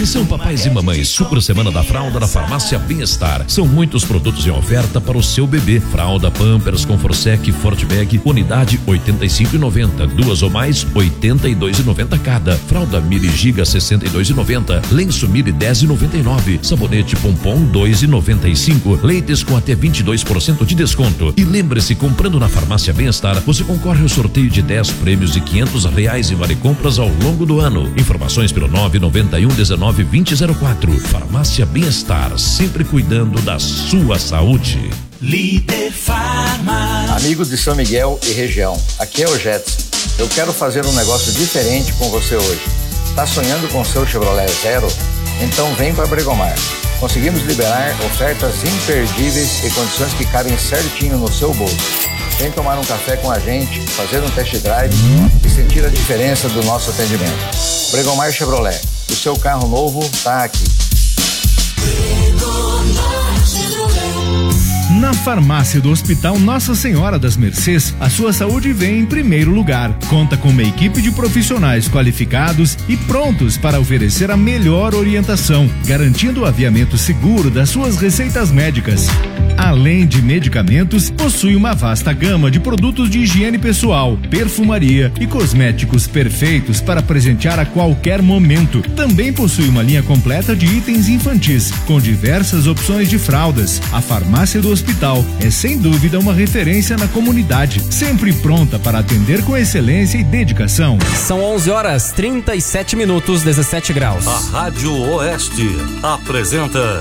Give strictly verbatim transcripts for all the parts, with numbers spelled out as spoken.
Atenção papais e mamães, super semana da fralda da Farmácia Bem-Estar. São muitos produtos em oferta para o seu bebê. Fralda Pampers com Forsec Fortbag, unidade oitenta e cinco reais e noventa centavos. Duas ou mais, oitenta e dois reais e noventa centavos cada. Fralda Mili Giga, sessenta e dois reais e noventa centavos. Lenço Mili, dez reais e noventa e nove centavos. Sabonete Pompom, dois reais e noventa e cinco centavos. Leites com até vinte e dois por cento de desconto. E lembre-se, comprando na Farmácia Bem-Estar, você concorre ao sorteio de dez prêmios e quinhentos reais em vale compras ao longo do ano. Informações pelo nove nove um, dezenove, vinte zero quatro. Farmácia Bem-Estar, sempre cuidando da sua saúde. Líder Farma. Amigos de São Miguel e região, aqui é o Jetson. Eu quero fazer um negócio diferente com você hoje. Tá sonhando com seu Chevrolet Zero? Então vem para Bregomar. Conseguimos liberar ofertas imperdíveis e condições que cabem certinho no seu bolso. Vem tomar um café com a gente, fazer um test drive e sentir a diferença do nosso atendimento. Bregomar Chevrolet, o seu carro novo tá aqui. Na farmácia do Hospital Nossa Senhora das Mercês, a sua saúde vem em primeiro lugar. Conta com uma equipe de profissionais qualificados e prontos para oferecer a melhor orientação, garantindo o aviamento seguro das suas receitas médicas. Além de medicamentos, possui uma vasta gama de produtos de higiene pessoal, perfumaria e cosméticos perfeitos para presentear a qualquer momento. Também possui uma linha completa de itens infantis, com diversas opções de fraldas. A farmácia do Hospital é sem dúvida uma referência na comunidade, sempre pronta para atender com excelência e dedicação. São onze horas trinta e sete minutos, dezessete graus. A Rádio Oeste apresenta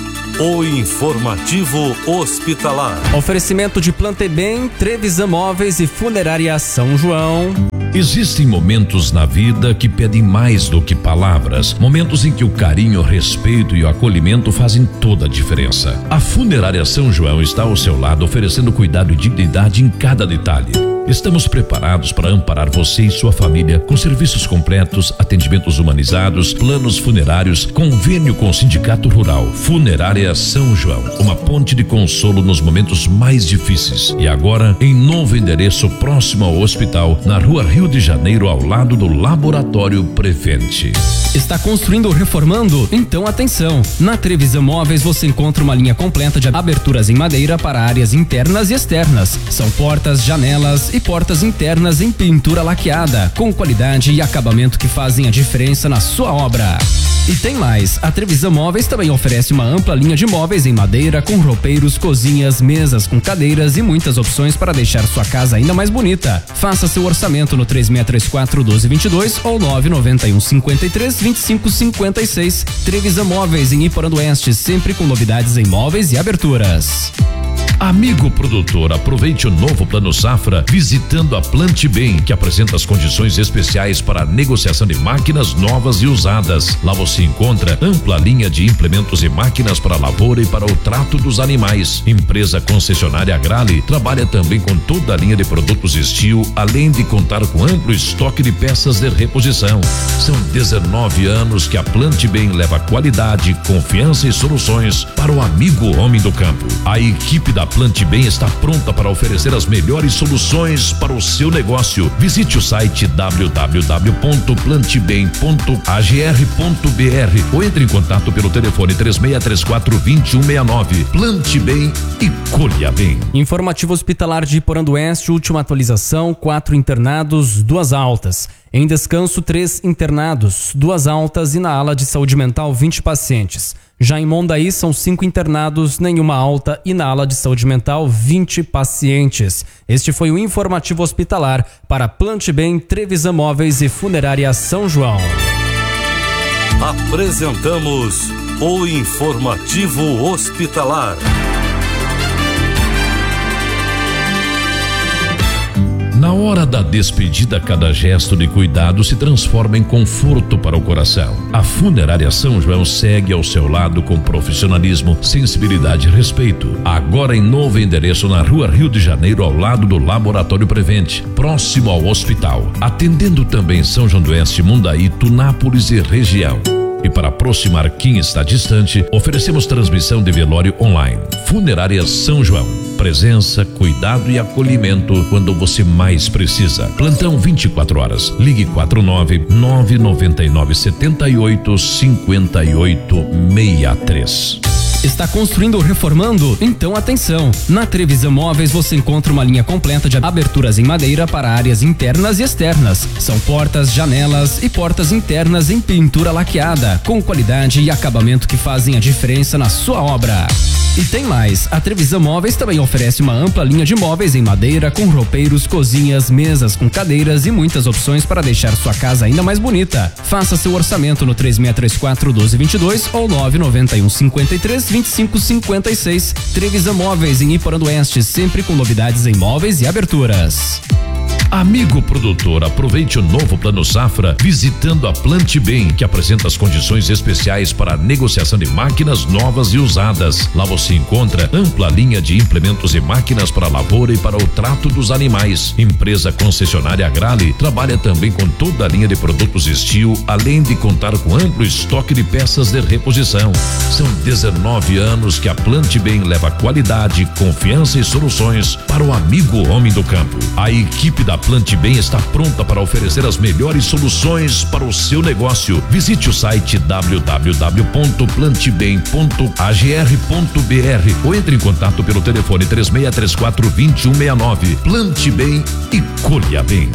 o Informativo Hospitalar. Oferecimento de Plantebem, Trevisan Móveis e Funerária São João. Existem momentos na vida que pedem mais do que palavras. Momentos em que o carinho, o respeito e o acolhimento fazem toda a diferença. A Funerária São João está ao seu lado, oferecendo cuidado e dignidade em cada detalhe. Estamos preparados para amparar você e sua família com serviços completos, atendimentos humanizados, planos funerários, convênio com o Sindicato Rural. Funerária São João, uma ponte de consolo nos momentos mais difíceis. E agora, em novo endereço próximo ao hospital, na Rua Rio de Janeiro, ao lado do Laboratório Prevente. Está construindo ou reformando? Então atenção! Na Trevisan Móveis você encontra uma linha completa de aberturas em madeira para áreas internas e externas. São portas, janelas e portas internas em pintura laqueada, com qualidade e acabamento que fazem a diferença na sua obra. E tem mais, a Trevisan Móveis também oferece uma ampla linha de móveis em madeira, com roupeiros, cozinhas, mesas com cadeiras e muitas opções para deixar sua casa ainda mais bonita. Faça seu orçamento no três seis três quatro, um dois dois dois ou nove nove um, cinco três, vinte e cinco cinquenta e seis. Trevisan Móveis em Iporã-do-Oeste, sempre com novidades em móveis e aberturas. Amigo produtor, aproveite o novo Plano Safra visitando a Plante Bem, que apresenta as condições especiais para a negociação de máquinas novas e usadas. Lá você encontra ampla linha de implementos e máquinas para a lavoura e para o trato dos animais. Empresa concessionária Agrale trabalha também com toda a linha de produtos Steel, além de contar com amplo estoque de peças de reposição. São dezenove anos que a Plante Bem leva qualidade, confiança e soluções para o amigo homem do campo. A equipe da Plante Bem está pronta para oferecer as melhores soluções para o seu negócio. Visite o site w w w ponto plantebem ponto a g r ponto b r ou entre em contato pelo telefone três seis três quatro, dois um seis nove. Plante Bem e colha bem. Informativo Hospitalar de Iporã-do-Oeste, última atualização, quatro internados, duas altas. Em descanso, três internados, duas altas e na ala de saúde mental, vinte pacientes. Já em Mondaí, são cinco internados, nenhuma alta e na ala de saúde mental, vinte pacientes. Este foi o Informativo Hospitalar para Plante Bem, Trevisan Móveis e Funerária São João. Apresentamos o Informativo Hospitalar. Na hora da despedida, cada gesto de cuidado se transforma em conforto para o coração. A Funerária São João segue ao seu lado com profissionalismo, sensibilidade e respeito. Agora em novo endereço na Rua Rio de Janeiro, ao lado do Laboratório Prevente, próximo ao hospital. Atendendo também São João do Oeste, Mundaí, Tunápolis e região. E para aproximar quem está distante, oferecemos transmissão de velório online. Funerária São João. Presença, cuidado e acolhimento quando você mais precisa. Plantão vinte e quatro horas. Ligue quatro nove nove nove nove sete oito cinco oito seis três. Está construindo ou reformando? Então atenção! Na Trevisan Móveis você encontra uma linha completa de aberturas em madeira para áreas internas e externas. São portas, janelas e portas internas em pintura laqueada, com qualidade e acabamento que fazem a diferença na sua obra. E tem mais, a Trevisan Móveis também oferece uma ampla linha de móveis em madeira com roupeiros, cozinhas, mesas com cadeiras e muitas opções para deixar sua casa ainda mais bonita. Faça seu orçamento no três seis três quatro, um dois dois dois ou nove nove um cinco três, vinte e cinco cinquenta e seis. Trevisan Móveis em Iporã do Oeste, sempre com novidades em móveis e aberturas. Amigo produtor, aproveite o novo Plano Safra visitando a Plante Bem, que apresenta as condições especiais para a negociação de máquinas novas e usadas. Lá você encontra ampla linha de implementos e máquinas para lavoura e para o trato dos animais. Empresa concessionária Agrale trabalha também com toda a linha de produtos Steel, além de contar com amplo estoque de peças de reposição. São dezenove anos que a Plante Bem leva qualidade, confiança e soluções para o amigo homem do campo. A equipe da Plante Bem está pronta para oferecer as melhores soluções para o seu negócio. Visite o site w w w ponto plante bem ponto a g r ponto b r ou entre em contato pelo telefone três seis três quatro, dois um seis nove. Plante Bem e colha bem.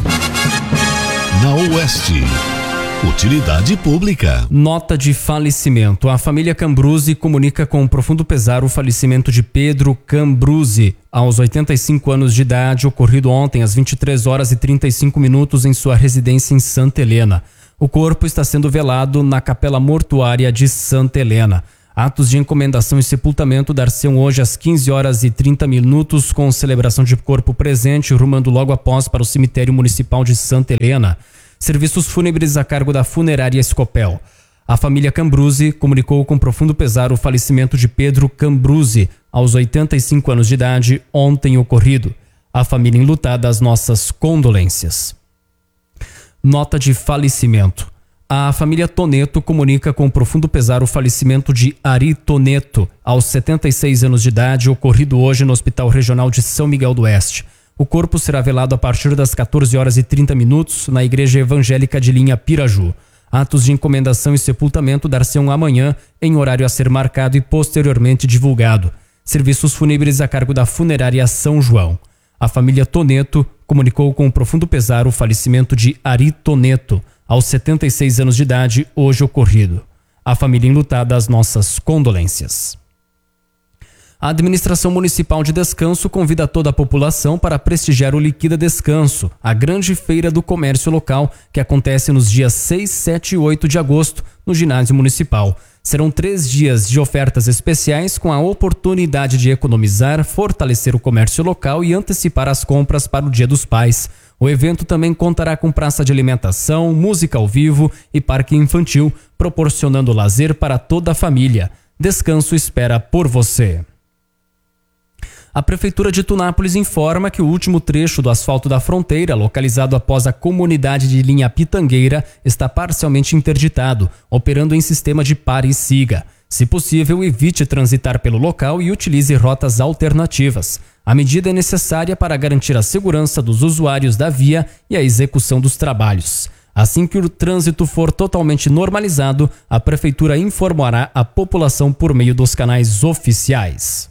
Na Oeste, utilidade pública. Nota de falecimento. A família Cambruzzi comunica com profundo pesar o falecimento de Pedro Cambruzzi, aos oitenta e cinco anos de idade, ocorrido ontem às vinte e três horas e trinta e cinco minutos em sua residência em Santa Helena. O corpo está sendo velado na capela mortuária de Santa Helena. Atos de encomendação e sepultamento dar-se-ão hoje às quinze horas e trinta minutos, com celebração de corpo presente, rumando logo após para o cemitério municipal de Santa Helena. Serviços fúnebres a cargo da funerária Escopel. A família Cambruzzi comunicou com profundo pesar o falecimento de Pedro Cambruzzi, aos oitenta e cinco anos de idade, ontem ocorrido. A família enlutada, as nossas condolências. Nota de falecimento. A família Toneto comunica com profundo pesar o falecimento de Ari Toneto, aos setenta e seis anos de idade, ocorrido hoje no Hospital Regional de São Miguel do Oeste. O corpo será velado a partir das quatorze horas e trinta minutos na Igreja Evangélica de Linha Piraju. Atos de encomendação e sepultamento dar-se-ão amanhã, em horário a ser marcado e posteriormente divulgado. Serviços fúnebres a cargo da funerária São João. A família Toneto comunicou com profundo pesar o falecimento de Ari Toneto, aos setenta e seis anos de idade, hoje ocorrido. A família enlutada, as nossas condolências. A Administração Municipal de Descanso convida toda a população para prestigiar o Liquida Descanso, a grande feira do comércio local, que acontece nos dias seis, sete e oito de agosto, no ginásio municipal. Serão três dias de ofertas especiais com a oportunidade de economizar, fortalecer o comércio local e antecipar as compras para o Dia dos Pais. O evento também contará com praça de alimentação, música ao vivo e parque infantil, proporcionando lazer para toda a família. Descanso espera por você. A Prefeitura de Tunápolis informa que o último trecho do asfalto da fronteira, localizado após a comunidade de Linha Pitangueira, está parcialmente interditado, operando em sistema de pare e siga. Se possível, evite transitar pelo local e utilize rotas alternativas. A medida é necessária para garantir a segurança dos usuários da via e a execução dos trabalhos. Assim que o trânsito for totalmente normalizado, a Prefeitura informará a população por meio dos canais oficiais.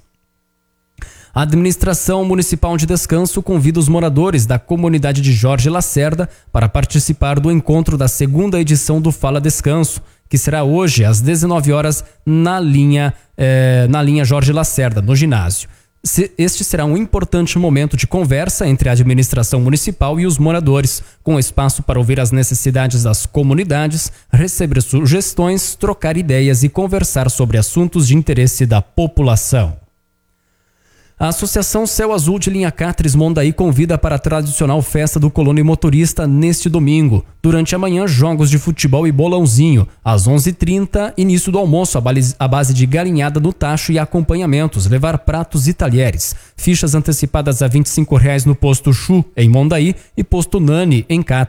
A Administração Municipal de Descanso convida os moradores da comunidade de Jorge Lacerda para participar do encontro da segunda edição do Fala Descanso, que será hoje às dezenove horas na linha, eh, na linha Jorge Lacerda, no ginásio. Este será um importante momento de conversa entre a administração municipal e os moradores, com espaço para ouvir as necessidades das comunidades, receber sugestões, trocar ideias e conversar sobre assuntos de interesse da população. A Associação Céu Azul de Linha Catres Mondaí convida para a tradicional festa do colono e motorista neste domingo. Durante a manhã, jogos de futebol e bolãozinho. Às onze e trinta, início do almoço à base de galinhada no tacho e acompanhamentos, levar pratos e talheres. Fichas antecipadas a vinte e cinco reais no posto Chu, em Mondaí, e posto Nani, em Catres.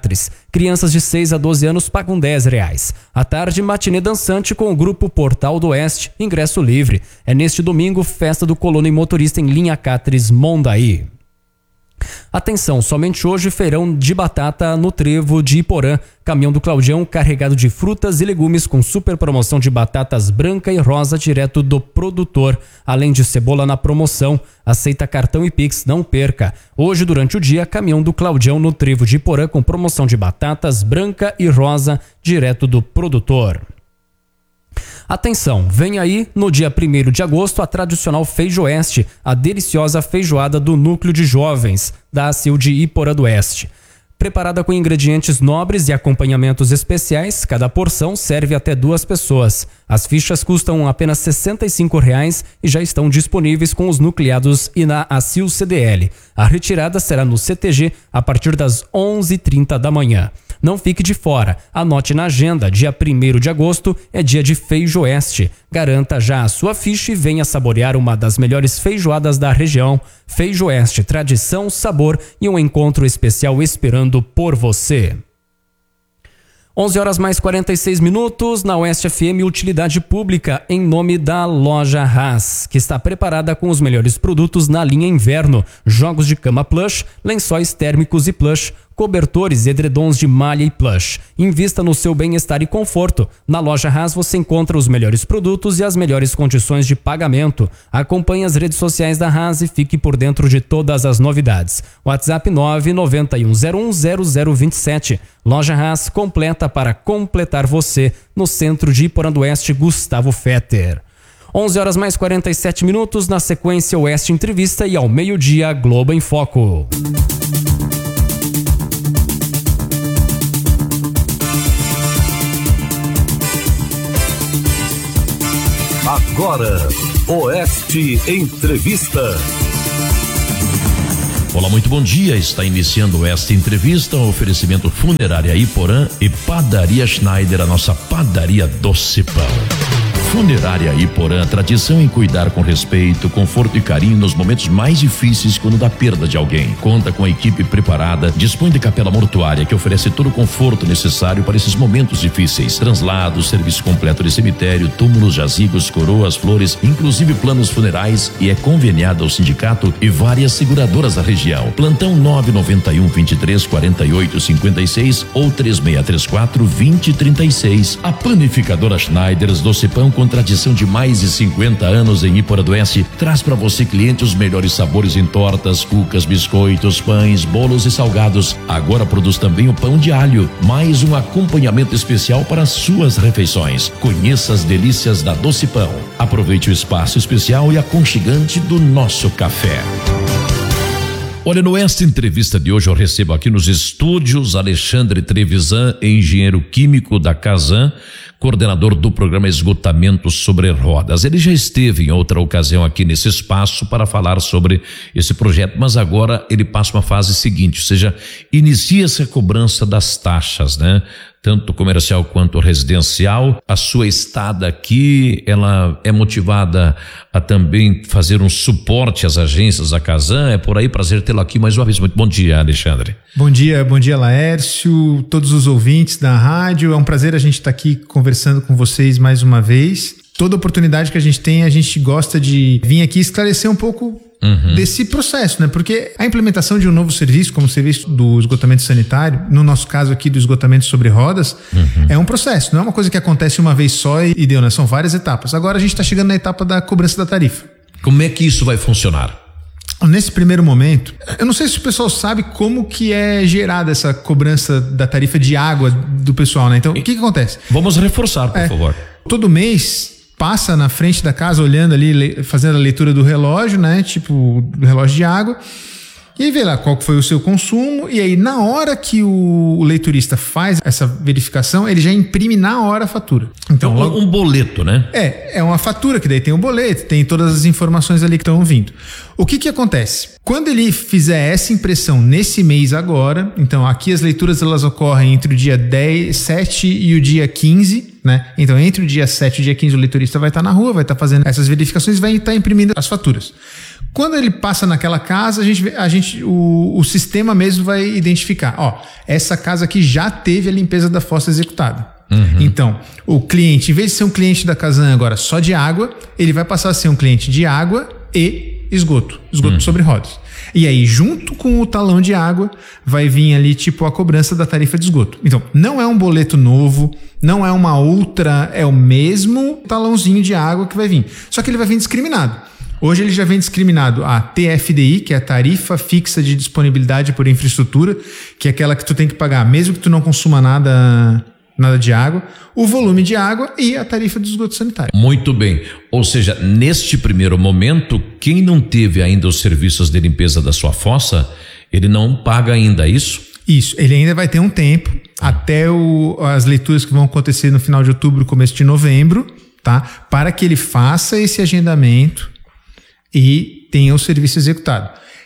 Crianças de seis a doze anos pagam dez reais. À tarde, matinê dançante com o grupo Portal do Oeste, ingresso livre. É neste domingo, festa do colono e motorista em linha Cáceres Mondaí. Atenção, somente hoje feirão de batata no Trevo de Iporã. Caminhão do Claudião carregado de frutas e legumes com super promoção de batatas branca e rosa direto do produtor. Além de cebola na promoção. Aceita cartão e Pix, não perca. Hoje, durante o dia, caminhão do Claudião no Trevo de Iporã com promoção de batatas branca e rosa direto do produtor. Atenção, vem aí no dia primeiro de agosto a tradicional Feijoeste, a deliciosa feijoada do Núcleo de Jovens da A C I L de Iporã do Oeste. Preparada com ingredientes nobres e acompanhamentos especiais, cada porção serve até duas pessoas. As fichas custam apenas sessenta e cinco reais e já estão disponíveis com os nucleados e na A C I L C D L. A retirada será no C T G a partir das onze e trinta da manhã. Não fique de fora. Anote na agenda, dia primeiro de agosto é dia de Feijoeste. Garanta já a sua ficha e venha saborear uma das melhores feijoadas da região. Feijoeste, tradição, sabor e um encontro especial esperando por você. onze horas mais quarenta e seis minutos, na Oeste F M Utilidade Pública, em nome da Loja Haas, que está preparada com os melhores produtos na linha inverno, jogos de cama plush, lençóis térmicos e plush, cobertores e edredons de malha e plush. Invista no seu bem-estar e conforto. Na Loja Haas você encontra os melhores produtos e as melhores condições de pagamento. Acompanhe as redes sociais da Haas e fique por dentro de todas as novidades. WhatsApp nove nove um zero um zero zero dois sete. Loja Haas, completa para completar você, no centro de Iporã do Oeste, Gustavo Fetter. onze horas mais quarenta e sete minutos, na sequência Oeste Entrevista e ao meio-dia Globo em Foco. Agora, Oeste Entrevista. Olá, muito bom dia. Está iniciando esta entrevista, um oferecimento Funerária Iporã e Padaria Schneider, a nossa padaria doce pão. Funerária Iporã, tradição em cuidar com respeito, conforto e carinho nos momentos mais difíceis quando da perda de alguém. Conta com a equipe preparada, dispõe de capela mortuária que oferece todo o conforto necessário para esses momentos difíceis. Translados, serviço completo de cemitério, túmulos, jazigos, coroas, flores, inclusive planos funerais, e é conveniada ao sindicato e várias seguradoras da região. Plantão nove nove um, vinte e três, quarenta e oito, cinquenta e seis ou três seis três quatro, vinte, trinta e seis. A panificadora Schneiders Doce Pão, com tradição de mais de cinquenta anos em Iporã do Oeste, traz para você, cliente, os melhores sabores em tortas, cucas, biscoitos, pães, bolos e salgados. Agora produz também o pão de alho, mais um acompanhamento especial para as suas refeições. Conheça as delícias da Doce Pão. Aproveite o espaço especial e aconchegante do nosso café. Olha, no Esta Entrevista de hoje eu recebo aqui nos estúdios Alexandre Trevisan, engenheiro químico da Casan, coordenador do programa Esgotamento sobre Rodas. Ele já esteve em outra ocasião aqui nesse espaço para falar sobre esse projeto, mas agora ele passa uma fase seguinte, ou seja, inicia-se a cobrança das taxas, né? Tanto comercial quanto residencial. A sua estada aqui, ela é motivada a também fazer um suporte às agências da Casan. É por aí, prazer tê-lo aqui mais uma vez. Muito bom dia, Alexandre. Bom dia, bom dia, Laércio, todos os ouvintes da rádio. É um prazer a gente estar aqui conversando com vocês mais uma vez. Toda oportunidade que a gente tem, a gente gosta de vir aqui esclarecer um pouco Uhum. desse processo, né? Porque a implementação de um novo serviço, como o serviço do esgotamento sanitário, no nosso caso aqui do esgotamento sobre rodas, uhum. é um processo, não é uma coisa que acontece uma vez só e, e deu, né? São várias etapas. Agora a gente está chegando na etapa da cobrança da tarifa. Como é que isso vai funcionar? Nesse primeiro momento, eu não sei se o pessoal sabe como que é gerada essa cobrança da tarifa de água do pessoal, né? Então, e, o que que acontece? Vamos reforçar, por é, favor. Todo mês passa na frente da casa, olhando ali, fazendo a leitura do relógio, né? Tipo, do relógio de água. E aí vê lá qual foi o seu consumo. E aí, na hora que o leiturista faz essa verificação, ele já imprime na hora a fatura. Então, logo... um boleto, né? É, é uma fatura que daí tem o boleto, tem todas as informações ali que estão vindo. O que que acontece? Quando ele fizer essa impressão nesse mês agora, então aqui as leituras elas ocorrem entre o dia dez, sete e o dia quinze, né? Então entre o dia sete e o dia quinze o leiturista vai estar na rua, vai estar fazendo essas verificações e vai estar imprimindo as faturas. Quando ele passa naquela casa, a gente, a gente, o, o sistema mesmo vai identificar, ó, essa casa aqui já teve a limpeza da fossa executada. Uhum. Então, o cliente, em vez de ser um cliente da Casan agora só de água, ele vai passar a ser um cliente de água e esgoto, esgoto uhum. sobre rodas. E aí, junto com o talão de água, vai vir ali tipo a cobrança da tarifa de esgoto. Então, não é um boleto novo, não é uma outra, é o mesmo talãozinho de água que vai vir. Só que ele vai vir discriminado. Hoje ele já vem discriminado a T F D I, que é a tarifa fixa de disponibilidade por infraestrutura, que é aquela que tu tem que pagar, mesmo que tu não consuma nada, nada de água, o volume de água e a tarifa de esgoto sanitário. Muito bem. Ou seja, neste primeiro momento, quem não teve ainda os serviços de limpeza da sua fossa, ele não paga ainda isso? Isso, ele ainda vai ter um tempo, até o, as leituras que vão acontecer no final de outubro, começo de novembro, tá? Para que ele faça esse agendamento e tenha o serviço executado.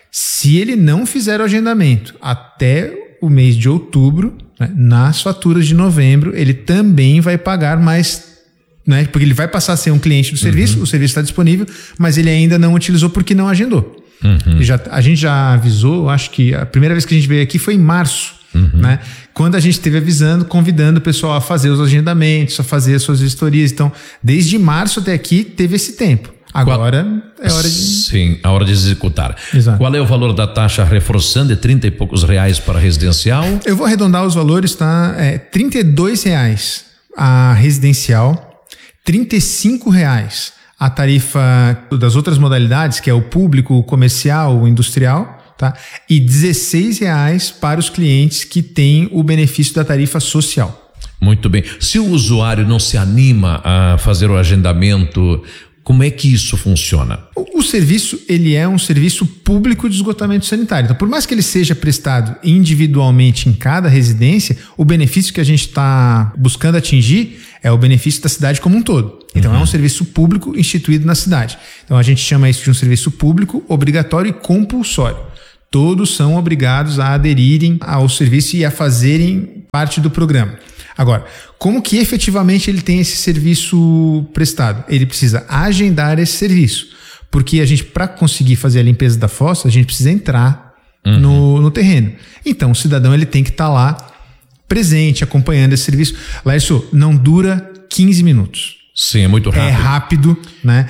Se ele não fizer o agendamento até o mês de outubro, né, nas faturas de novembro, ele também vai pagar mais, né, porque ele vai passar a ser um cliente do serviço, uhum. o serviço está disponível, mas ele ainda não utilizou porque não agendou. Uhum. Já, a gente já avisou, acho que a primeira vez que a gente veio aqui foi em março, uhum. né? Quando a gente esteve avisando, convidando o pessoal a fazer os agendamentos, a fazer as suas vistorias. Então, desde março até aqui, teve esse tempo. Agora Qual... é hora de... Sim, a hora de executar. Exato. Qual é o valor da taxa reforçando? É trinta e poucos reais para residencial? Eu vou arredondar os valores, tá? É trinta e dois reais a residencial, trinta e cinco reais a tarifa das outras modalidades, que é o público, o comercial, o industrial, tá? E dezesseis reais para os clientes que têm o benefício da tarifa social. Muito bem. Se o usuário não se anima a fazer o agendamento, como é que isso funciona? O, o serviço, ele é um serviço público de esgotamento sanitário. Então, por mais que ele seja prestado individualmente em cada residência, o benefício que a gente está buscando atingir é o benefício da cidade como um todo. Então, uhum. é um serviço público instituído na cidade. Então, a gente chama isso de um serviço público obrigatório e compulsório. Todos são obrigados a aderirem ao serviço e a fazerem parte do programa. Agora, como que efetivamente ele tem esse serviço prestado? Ele precisa agendar esse serviço, porque a gente, para conseguir fazer a limpeza da fossa, a gente precisa entrar uhum. no, no terreno. Então, o cidadão ele tem que estar tá lá presente, acompanhando esse serviço. Laércio, não dura quinze minutos. Sim, é muito rápido. É rápido, né?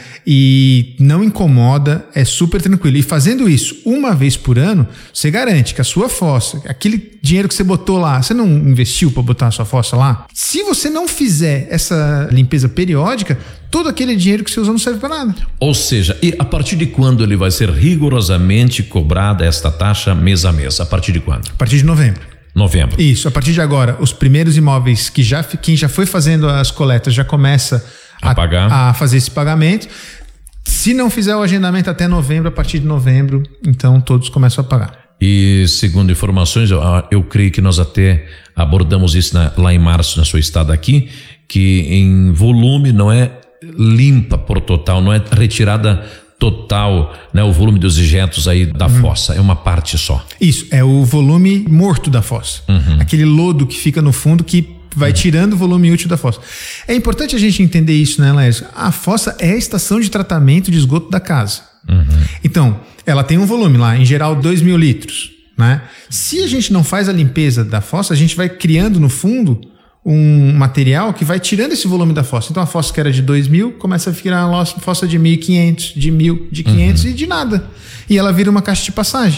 E não incomoda, é super tranquilo. E fazendo isso uma vez por ano, você garante que a sua fossa, aquele dinheiro que você botou lá, você não investiu para botar a sua fossa lá? Se você não fizer essa limpeza periódica, todo aquele dinheiro que você usou não serve para nada. Ou seja, e a partir de quando ele vai ser rigorosamente cobrada esta taxa mês a mês? A partir de quando? A partir de novembro. Novembro. Isso, a partir de agora, os primeiros imóveis que já, quem já foi fazendo as coletas já começa a, a, pagar. a fazer esse pagamento. Se não fizer o agendamento até novembro, a partir de novembro, então todos começam a pagar. E segundo informações, eu, eu creio que nós até abordamos isso na, lá em março, na sua estada aqui, que em volume não é limpa por total, não é retirada total, né, o volume dos dejetos aí da uhum. fossa, é uma parte só. Isso, é o volume morto da fossa. Uhum. Aquele lodo que fica no fundo que vai uhum. tirando o volume útil da fossa. É importante a gente entender isso, né, Laércio? A fossa é a estação de tratamento de esgoto da casa. Uhum. Então, ela tem um volume lá, em geral, dois mil litros, né? Se a gente não faz a limpeza da fossa, a gente vai criando no fundo um material que vai tirando esse volume da fossa. Então a fossa que era de dois mil começa a virar uma fossa de mil e quinhentos, de mil, de quinhentos uhum. e de nada. E ela vira uma caixa de passagem.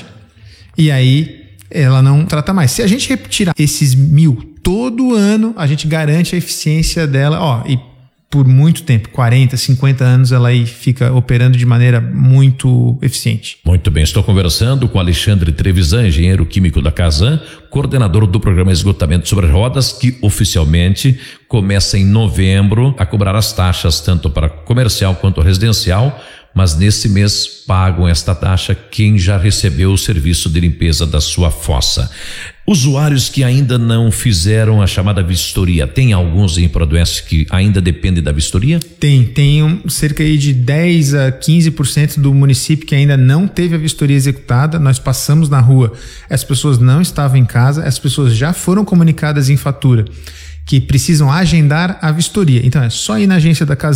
E aí ela não trata mais. Se a gente retirar esses mil todo ano, a gente garante a eficiência dela. Ó, e por muito tempo, quarenta, cinquenta anos, ela aí fica operando de maneira muito eficiente. Muito bem, estou conversando com Alexandre Trevisan, engenheiro químico da Casan, coordenador do programa Esgotamento sobre Rodas, que oficialmente começa em novembro a cobrar as taxas tanto para comercial quanto residencial, mas nesse mês pagam esta taxa quem já recebeu o serviço de limpeza da sua fossa. Usuários que ainda não fizeram a chamada vistoria, tem alguns em Prodoeste que ainda dependem da vistoria? Tem, tem um, cerca aí de dez a quinze por cento do município que ainda não teve a vistoria executada. Nós passamos na rua, as pessoas não estavam em casa, as pessoas já foram comunicadas em fatura que precisam agendar a vistoria. Então é só ir na agência da Casan,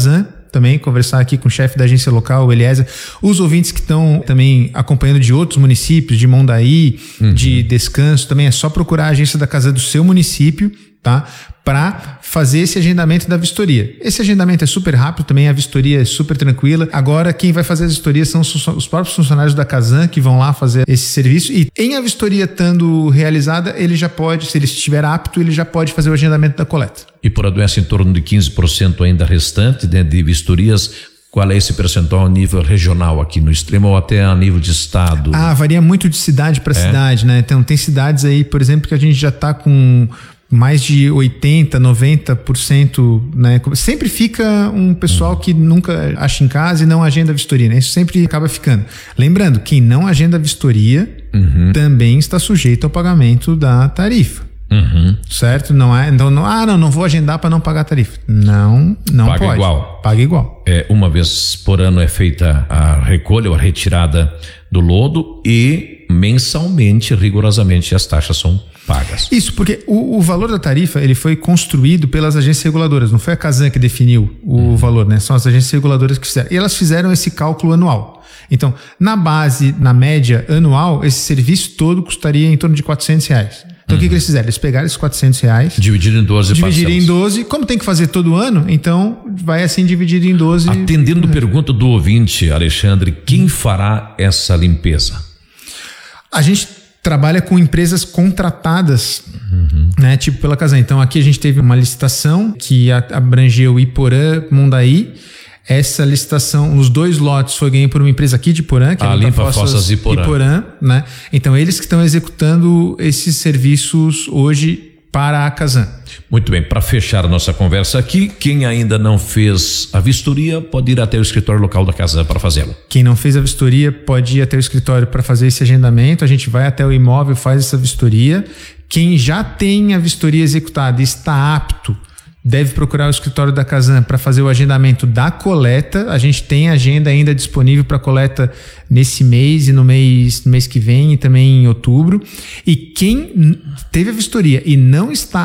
também, conversar aqui com o chefe da agência local, o Eliezer, os ouvintes que estão também acompanhando de outros municípios, de Mondaí, uhum. de Descanso, também é só procurar a agência da Casan do seu município, tá? Para fazer esse agendamento da vistoria. Esse agendamento é super rápido também, a vistoria é super tranquila. Agora, quem vai fazer a vistoria são os próprios funcionários da Casan que vão lá fazer esse serviço, e em a vistoria estando realizada, ele já pode, se ele estiver apto, ele já pode fazer o agendamento da coleta. E por a doença em torno de quinze por cento ainda restante, né, de vistorias, qual é esse percentual a nível regional aqui no extremo ou até a nível de estado? Ah, varia muito de cidade para é? cidade, né? Então tem cidades aí, por exemplo, que a gente já está com mais de oitenta por cento, noventa por cento, né? Sempre fica um pessoal uhum. que nunca acha em casa e não agenda a vistoria, né? Isso sempre acaba ficando. Lembrando, quem não agenda a vistoria uhum. também está sujeito ao pagamento da tarifa. Uhum. Certo? Não é, então, não, ah, não, não vou agendar para não pagar a tarifa. Não, não Paga pode. igual. Paga igual. É, uma vez por ano é feita a recolha ou a retirada do lodo e mensalmente, rigorosamente, as taxas são pagas. Isso, porque o, o valor da tarifa, ele foi construído pelas agências reguladoras, não foi a Casan que definiu o uhum. valor, né? São as agências reguladoras que fizeram. E elas fizeram esse cálculo anual. Então, na base, na média anual, esse serviço todo custaria em torno de quatrocentos reais. Então, uhum. o que, que eles fizeram? Eles pegaram esses quatrocentos reais... Dividido em doze parcelas. Dividiram em doze. Como tem que fazer todo ano, então vai assim dividido em doze. Atendendo a pergunta do ouvinte, Alexandre, quem fará essa limpeza? A gente trabalha com empresas contratadas, uhum. né, tipo pela Casan. Então, aqui a gente teve uma licitação que abrangeu Iporã, Mondaí. Essa licitação, os dois lotes foi ganho por uma empresa aqui de Iporã, que é a Limpa Fossas, Fossas Iporã. Iporã, né? Então, eles que estão executando esses serviços hoje para a Casan. Muito bem, para fechar a nossa conversa aqui, quem ainda não fez a vistoria pode ir até o escritório local da Casan para fazê-la. Quem não fez a vistoria pode ir até o escritório para fazer esse agendamento, a gente vai até o imóvel, faz essa vistoria. Quem já tem a vistoria executada e está apto, deve procurar o escritório da Casan para fazer o agendamento da coleta. A gente tem agenda ainda disponível para coleta nesse mês e no mês, no mês que vem e também em outubro. E quem teve a vistoria e não está